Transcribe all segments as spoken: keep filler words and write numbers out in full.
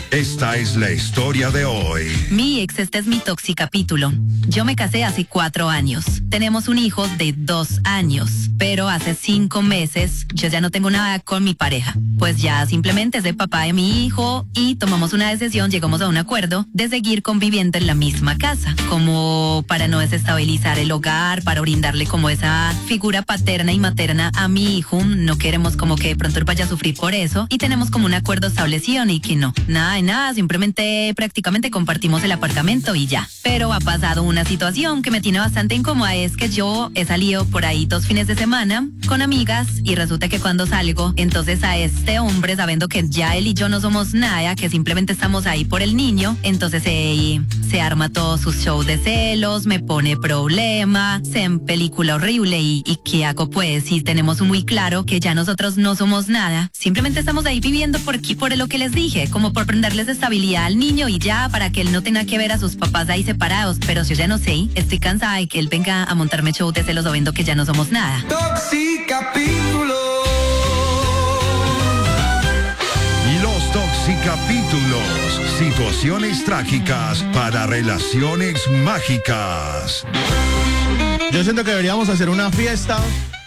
Esta es la historia de hoy. Mi ex, este es mi toxicapítulo. Yo me casé hace cuatro años. Tenemos un hijo de dos años. Pero hace cinco meses yo ya no tengo nada con mi pareja. Pues ya simplemente es el papá de mi hijo y tomamos una decisión, llegamos a un acuerdo de seguir conviviendo en la misma casa. Como para no desestabilizar el hogar, para brindarle como esa figura paterna y materna a mi hijo. No queremos como que de pronto él vaya a sufrir por eso. Y tenemos como un acuerdo establecido y que no, nada de nada, simplemente prácticamente compartimos el apartamento y ya. Pero ha pasado una situación que me tiene bastante incómoda, es que yo he salido por ahí dos fines de semana con amigas y resulta que cuando salgo, entonces a este hombre, sabiendo que ya él y yo no somos nada, que simplemente estamos ahí por el niño, entonces se, se arma todo su show de celos, me pone problema, se en película horrible y, y ¿qué hago pues? Si tenemos muy claro que ya nosotros no somos nada, simplemente estamos ahí viviendo por aquí, por lo que les dije, como por brindarles estabilidad al niño y ya, para que él no tenga que ver a sus papás ahí separados, pero si yo ya no sé, estoy cansada de que él venga a montarme show de celos sabiendo que ya no somos nada. Toxicapítulo. Los Toxicapítulos. Situaciones trágicas para relaciones mágicas. Yo siento que deberíamos hacer una fiesta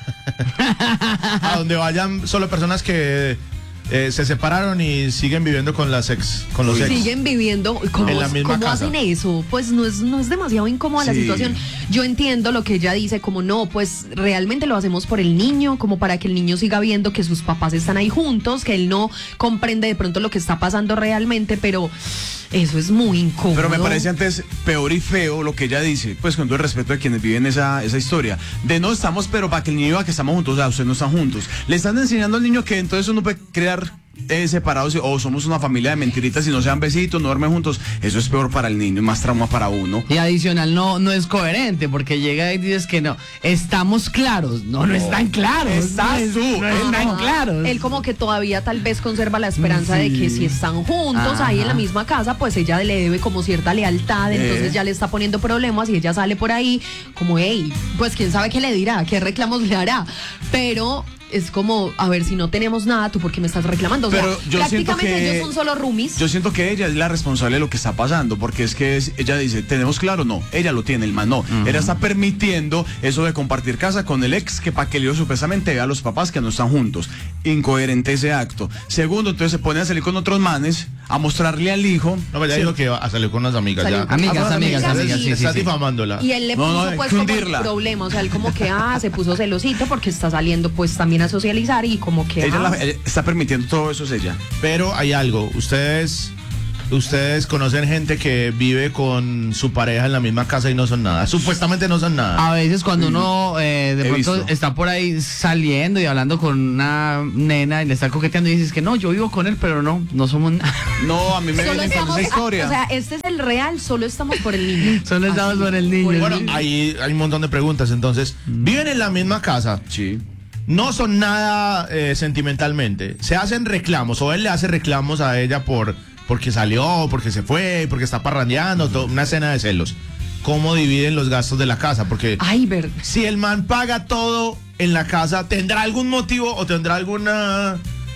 a donde vayan solo personas que eh, se separaron y siguen viviendo con las ex, con los ex. Siguen viviendo, ¿cómo, en la misma ¿cómo casa. hacen eso? Pues no es, no es demasiado incómoda la Sí. situación. Yo entiendo lo que ella dice, como no, pues realmente lo hacemos por el niño, como para que el niño siga viendo que sus papás están ahí juntos, que él no comprende de pronto lo que está pasando realmente, pero eso es muy incómodo. Pero me parece antes peor y feo lo que ella dice, pues con todo el respeto de quienes viven esa, esa historia. De no estamos, pero para que el niño vea que estamos juntos, o sea, ustedes no están juntos. Le están enseñando al niño que entonces uno puede crear eh, separados o somos una familia de mentiritas y no sean besitos, no duermen juntos. Eso es peor para el niño, más trauma para uno. Y adicional no, no es coherente, porque llega y dices que no, estamos claros. No, no, no están claros. Estás no, tú. No están Ajá. claros. Él como que todavía tal vez conserva la esperanza Sí. de que si están juntos Ajá. ahí en la misma casa, pues ella le debe como cierta lealtad, entonces Eh. ya le está poniendo problemas y ella sale por ahí como, hey, pues quién sabe qué le dirá, qué reclamos le hará, pero es como, a ver, si no tenemos nada, ¿tú por qué me estás reclamando? O sea, Pero yo siento prácticamente que- ellos son solo roomies. Yo siento que ella es la responsable de lo que está pasando, porque es que es- ella dice, ¿tenemos claro? No, ella lo tiene, el man no. Uh-huh. Ella está permitiendo eso de compartir casa con el ex, que para que yo supuestamente vea a los papás que no están juntos. Incoherente ese acto. Segundo, entonces se pone a salir con otros manes, a mostrarle al hijo. No, pero ya Sí. dijo que va a salir con unas amigas Salió ya. con Amigas, unas amigas, amigas, sí, sí, Estás sí. difamándola. Y él le No, puso no, hay pues que como el hundirla. problema, o sea, él como que, ah, se puso celosito porque está saliendo pues también a socializar y como que, Ella, ah, la- ella está permitiendo todo eso, es ella. Pero hay algo, ustedes ustedes conocen gente que vive con su pareja en la misma casa y no son nada. Supuestamente no son nada. A veces cuando uno eh, de He pronto visto. está por ahí saliendo y hablando con una nena y le está coqueteando y dices que no, yo vivo con él, pero no, no somos nada. No, a mí me solo vienen con estamos, esa historia. o sea, este es el real, solo estamos por el niño. Solo estamos Así, por el niño. por el Bueno, niño. hay, hay un montón de preguntas. Entonces, viven en la misma casa, sí. no son nada eh, sentimentalmente. Se hacen reclamos, o él le hace reclamos a ella por porque salió, porque se fue, porque está parrandeando, todo, una escena de celos. ¿Cómo dividen los gastos de la casa? Porque Ay, ver, si el man paga todo en la casa, ¿tendrá algún motivo o tendrá alguna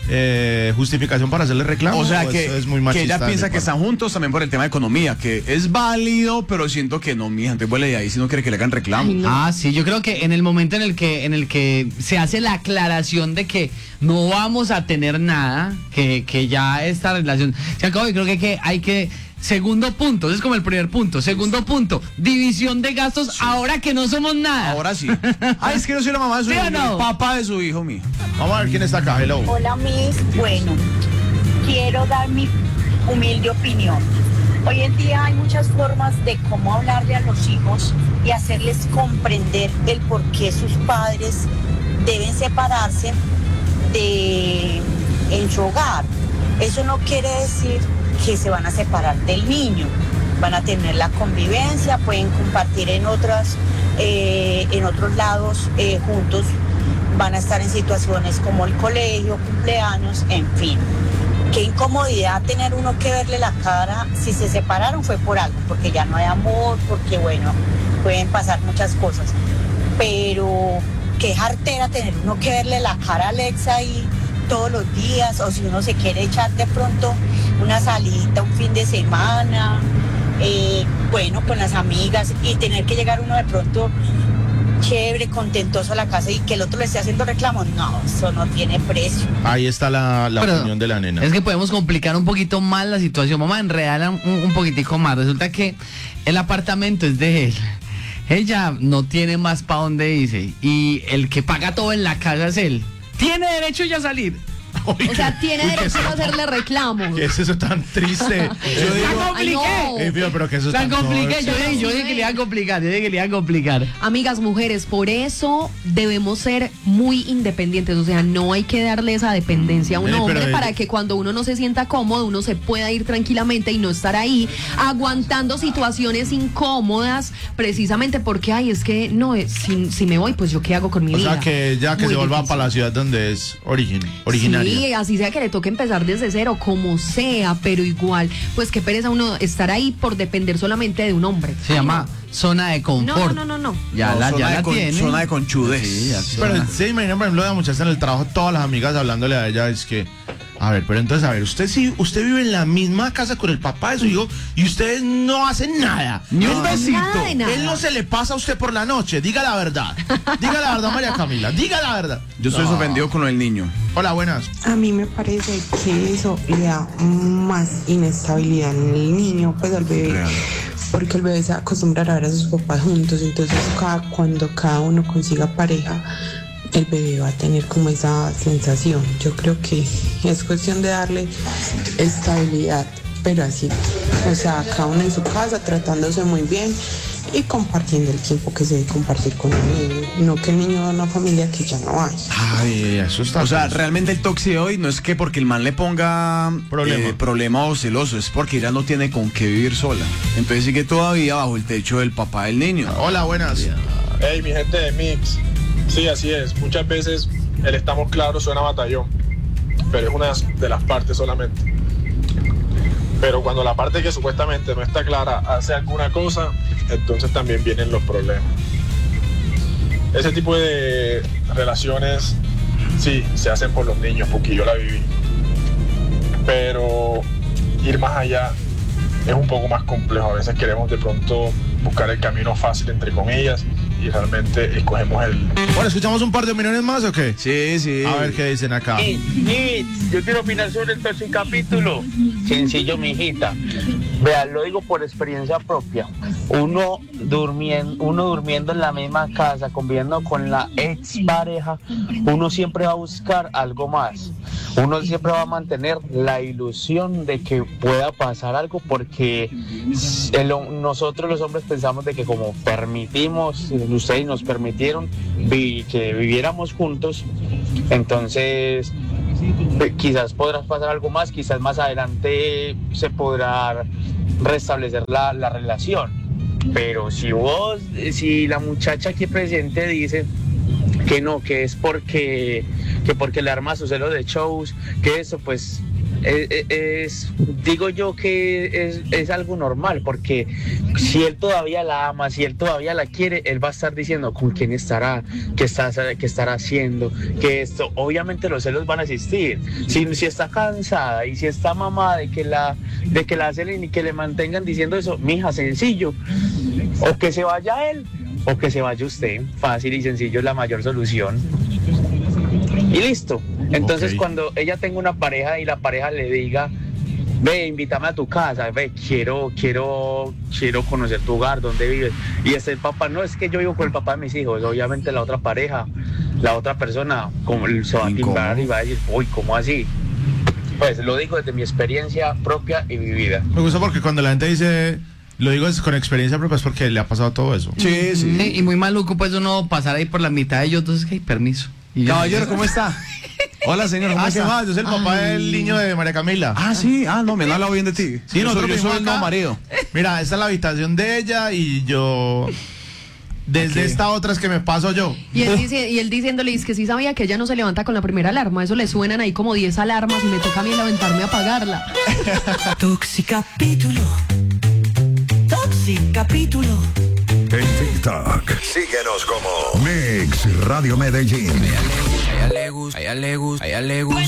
eh, justificación para hacerle reclamo? O sea ¿O que, eso es muy que machista ella de mi piensa que parte? están juntos también por el tema de economía, que es válido, pero siento que no, mi gente, vuelve de ahí si no quiere que le hagan reclamo. Ay, no. Ah, sí, yo creo que en el momento en el que en el que se hace la aclaración de que no vamos a tener nada, que, que ya esta relación se acabó, y creo que, que hay que segundo punto, ese es como el primer punto. Segundo punto, división de gastos ahora que no somos nada. Ahora sí. Ay, es que yo soy la mamá de su ¿Sí hijo, o no? el papá de su hijo, mío. Vamos a ver quién está acá, hello. Hola, Miss. Bueno, quiero dar mi humilde opinión. Hoy en día hay muchas formas de cómo hablarle a los hijos y hacerles comprender el por qué sus padres deben separarse de en su hogar. Eso no quiere decir que se van a separar del niño. Van a tener la convivencia, pueden compartir en otras, eh, en otros lados eh, juntos. Van a estar en situaciones como el colegio, cumpleaños, en fin. Qué incomodidad tener uno que verle la cara. Si se separaron fue por algo, porque ya no hay amor, porque bueno, pueden pasar muchas cosas. Pero qué jartera tener uno que verle la cara a Alexa ahí todos los días, o si uno se quiere echar de pronto una salita, un fin de semana, eh, bueno, con las amigas, y tener que llegar uno de pronto chévere, contentoso a la casa y que el otro le esté haciendo reclamos, no, eso no tiene precio. Ahí está la, la Pero opinión de la nena. Es que podemos complicar un poquito más la situación. Vamos a enredar un, un poquitico más. Resulta que el apartamento es de él. Ella no tiene más para dónde irse. Y el que paga todo en la casa es él. Tiene derecho ella a salir. Uy, O sea, tiene uy, derecho que a hacerle reclamos. ¿Qué es eso tan triste? Yo digo, Ay, compliqué. no. Eh, fío, pero que eso es La tan compliqué. Yo tóxico. dije, yo dije que le iba a complicar. Yo dije que le iba a complicar. Amigas, mujeres, por eso debemos ser muy independientes, o sea, no hay que darle esa dependencia a un Eh, pero hombre de- para que cuando uno no se sienta cómodo, uno se pueda ir tranquilamente y no estar ahí aguantando situaciones incómodas, precisamente porque, ay, es que no, eh, si, si me voy, pues yo qué hago con mi O vida. sea, que ya que Muy se vuelva difícil. para la ciudad donde es origen, originaria. Sí, así sea que le toque empezar desde cero, como sea, pero igual, pues qué pereza uno estar ahí por depender solamente de un hombre. Se llama zona de No, confort. no, no, no, no. Ya No, la, zona ya de la con- tiene. zona de conchudez. Sí, ya Pero zona. se imagina, por ejemplo, la muchacha en el trabajo, todas las amigas hablándole a ella, es que, a ver, pero entonces, a ver, usted sí, usted vive en la misma casa con el papá de su hijo y ustedes no hacen nada. Ni un besito. Nada de nada. Él no se le pasa a usted por la noche, diga la verdad. Diga la verdad, María Camila, diga la verdad. Yo estoy No. sorprendido con lo del niño. Hola, buenas. A mí me parece que eso le da más inestabilidad en el niño, pues al bebé, Real. porque el bebé se va a acostumbrar a ver a sus papás juntos, entonces cada, cuando cada uno consiga pareja, el bebé va a tener como esa sensación. Yo creo que es cuestión de darle estabilidad, pero así, o sea, cada uno en su casa, tratándose muy bien y compartiendo el tiempo que se debe compartir con el niño, no que el niño va a una familia que ya no hay. Ay, eso está. O sea, tenso. realmente el tóxico de hoy no es que porque el man le ponga Problema. eh, problema o celoso, es porque ella no tiene con qué vivir sola. Entonces sigue todavía bajo el techo del papá del niño. Hola, buenas. Hey, mi gente de Mix. Sí, así es. Muchas veces el estamos claros suena batallón, pero es una de las partes solamente. Pero cuando la parte que supuestamente no está clara hace alguna cosa, entonces también vienen los problemas. Ese tipo de relaciones, sí, se hacen por los niños, porque yo la viví. Pero ir más allá es un poco más complejo. A veces queremos de pronto buscar el camino fácil, entre comillas, y realmente escogemos el... Bueno, ¿escuchamos un par de opiniones más o qué? Sí, sí. A ver qué dicen acá. Yo quiero opinar sobre el tercer capítulo. Sencillo, mijita. Vea, lo digo por experiencia propia. Uno durmiendo, uno durmiendo en la misma casa, conviviendo con la ex pareja, uno siempre va a buscar algo más. Uno siempre va a mantener la ilusión de que pueda pasar algo, porque el- nosotros los hombres pensamos de que como permitimos, ustedes nos permitieron vi- que viviéramos juntos, entonces eh, quizás podrá pasar algo más, quizás más adelante se podrá restablecer la, la relación. Pero si vos, si la muchacha aquí presente dice que no, que es porque, que porque le arma sus celos de shows, que eso pues es, es- digo yo que es, es algo normal, porque si él todavía la ama, si él todavía la quiere, él va a estar diciendo con quién estará, qué, está, qué estará haciendo, que esto, obviamente los celos van a existir. Si, si está cansada y si está mamada de que la, de que la celen y que le mantengan diciendo eso, mija, sencillo, o que se vaya él o que se vaya usted, fácil y sencillo, es la mayor solución. Y listo. Entonces Ok. cuando ella tenga una pareja y la pareja le diga, ve, invítame a tu casa, ve, quiero, quiero, quiero conocer tu hogar, dónde vives. Y este el papá, no, es que yo vivo con el papá de mis hijos. Obviamente la otra pareja, la otra persona, como se va a timbar y va a decir, uy, ¿cómo así? Pues lo digo desde mi experiencia propia y vivida. Me gusta porque cuando la gente dice, lo digo es con experiencia propia, es porque le ha pasado todo eso. Sí, sí. Sí, y muy maluco pues uno pasar ahí por la mitad de ellos, entonces, hey, permiso. Y yo- Caballero, ¿cómo está? Hola, señor, ¿cómo Ah, ¿qué está? más? Yo soy el papá Ay. del niño de María Camila. Ah, sí, ah, no, me han hablado bien de ti. Sí, yo soy, nosotros yo soy vivimos el nuevo acá. marido. Mira, esta es la habitación de ella y yo... Desde Ok. esta otra es que me paso yo. Y él, dice- y él diciéndole, es que sí sabía que ella no se levanta con la primera alarma, eso le suenan ahí como diez alarmas y me toca a mí levantarme a apagarla. Toxicapítulo. Toxicapítulo. En TikTok, síguenos como Mix Radio Medellín. A ella le gusta, a ella le gusta, a ella le gusta.